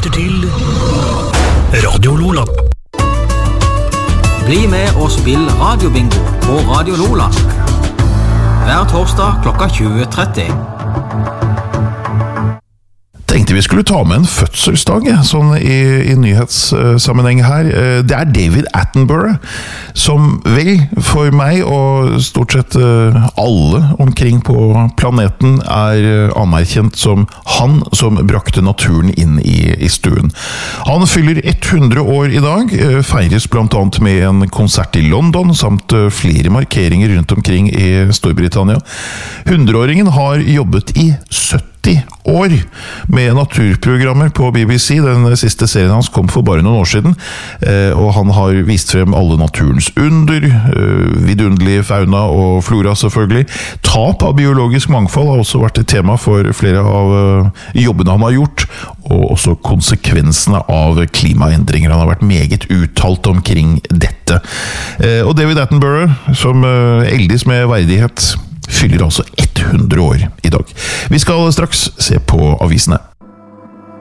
lytter til Radio Lola. Bli med og spill radiobingo på Radio Lola. Hver torsdag klokka 20:30. Tenkte vi skulle ta med en fødselsdag, sånn i nyhetssammenheng her. Det er David Attenborough, som vel for meg og stort sett alle omkring på planeten er anerkjent som han som brakte naturen inn i stuen. Han fyller 100 år i dag, feires blant annet med en konsert i London, samt flere markeringer rundt omkring i Storbritannia. 100-åringen har jobbet i 70 år med naturprogrammer på BBC. Den siste serien hans kom for bare noen år siden, og han har vist frem alle naturens under, vidunderlige fauna og flora selvfølgelig. Tap av biologisk mangfold har også vært et tema for flere av jobbene han har gjort, og også konsekvensene av klimaendringer. Han har vært meget uttalt omkring dette. Og David Attenborough, som eldes med verdighet, fyller altså 100 år i dag. Vi skal straks se på avisene.